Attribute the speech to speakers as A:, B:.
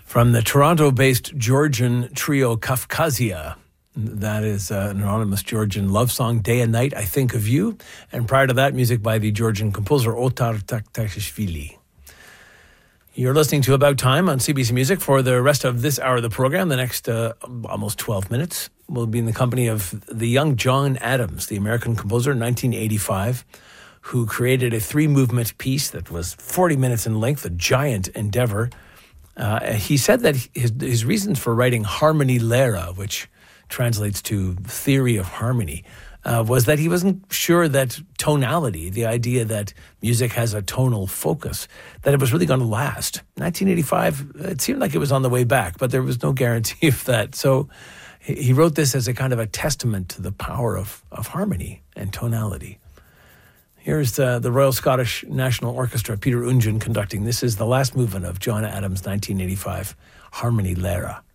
A: From the Toronto-based Georgian trio Kafkazia. That is an anonymous Georgian love song, Day and Night, I Think of You. And prior to that, music by the Georgian composer Otar Taktashvili. You're listening to About Time on CBC Music. For the rest of this hour of the program, the next almost 12 minutes, we'll be in the company of the young John Adams, the American composer in 1985, who created a 3-movement piece that was 40 minutes in length, a giant endeavor. He said that his reasons for writing Harmony Lera, which translates to theory of harmony, was that he wasn't sure that tonality, the idea that music has a tonal focus, that it was really going to last. 1985, it seemed like it was on the way back, but there was no guarantee of that. So he wrote this as a kind of a testament to the power of harmony and tonality. Here's the Royal Scottish National Orchestra, Peter Ungen conducting. This is the last movement of John Adams' 1985 Harmony Lera.